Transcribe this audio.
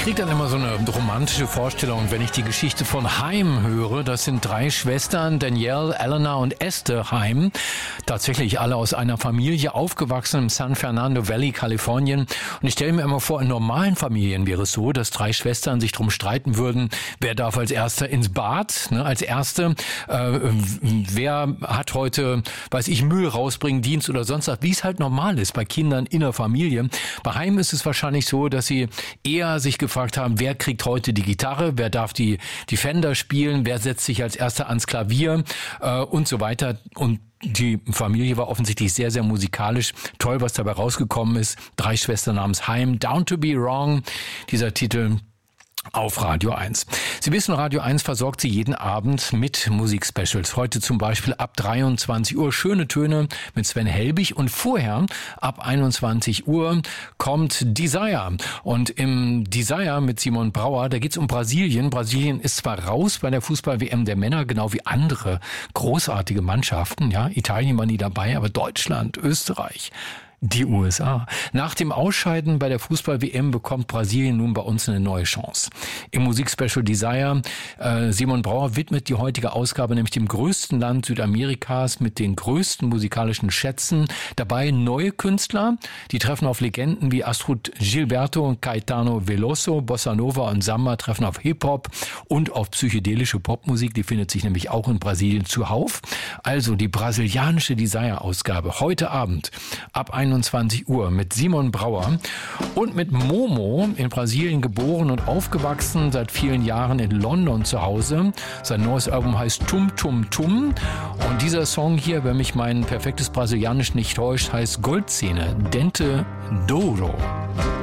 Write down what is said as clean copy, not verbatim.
kriege dann immer so eine romantische Vorstellung, wenn ich die Geschichte von Haim höre. Das sind 3 Schwestern, Danielle, Elena und Esther Haim. Tatsächlich alle aus einer Familie, aufgewachsen im San Fernando Valley, Kalifornien. Und ich stelle mir immer vor, in normalen Familien wäre es so, dass 3 Schwestern sich drum streiten würden, wer darf als Erster ins Bad, ne, als Erste, wer hat heute, weiß ich, Müll rausbringen, Dienst oder sonst was, wie es halt normal ist bei Kindern in der Familie. Bei Haim ist es wahrscheinlich so, dass sie eher sich gefragt haben, wer kriegt heute die Gitarre, wer darf die Fender spielen, wer setzt sich als Erster ans Klavier und so weiter. Und die Familie war offensichtlich sehr, sehr musikalisch. Toll, was dabei rausgekommen ist. 3 Schwestern namens Haim, Down to be Wrong, dieser Titel auf Radio 1. Sie wissen, Radio 1 versorgt Sie jeden Abend mit Musikspecials. Heute zum Beispiel ab 23 Uhr Schöne Töne mit Sven Helbig und vorher ab 21 Uhr kommt Desire. Und im Desire mit Simon Brauer, da geht's um Brasilien. Brasilien ist zwar raus bei der Fußball-WM der Männer, genau wie andere großartige Mannschaften. Ja, Italien war nie dabei, aber Deutschland, Österreich, die USA. Nach dem Ausscheiden bei der Fußball-WM bekommt Brasilien nun bei uns eine neue Chance. Im Musikspecial Desire, Simon Brauer widmet die heutige Ausgabe nämlich dem größten Land Südamerikas mit den größten musikalischen Schätzen. Dabei neue Künstler, die treffen auf Legenden wie Astrud Gilberto und Caetano Veloso, Bossa Nova und Samba treffen auf Hip-Hop und auf psychedelische Popmusik. Die findet sich nämlich auch in Brasilien zuhauf. Also die brasilianische Desire-Ausgabe heute Abend ab 21 Uhr mit Simon Brauer und mit Momo, in Brasilien geboren und aufgewachsen, seit vielen Jahren in London zu Hause. Sein neues Album heißt Tum Tum Tum und dieser Song hier, wenn mich mein perfektes Brasilianisch nicht täuscht, heißt Goldzähne, Dente d'Ouro.